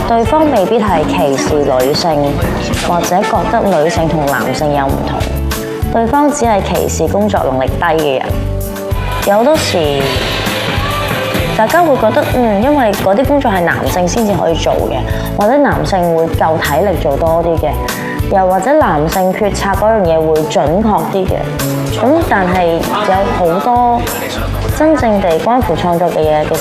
對方未必係歧視女性，或者覺得女性同男性有唔同，對方只係歧視工作能力低嘅人。有好多時，大家會覺得因為嗰啲工作係男性先至可以做嘅，或者男性會夠體力做多啲嘅，又或者男性決策嗰樣嘢會準確啲嘅。咁但係有好多真正地關乎創作嘅嘢嘅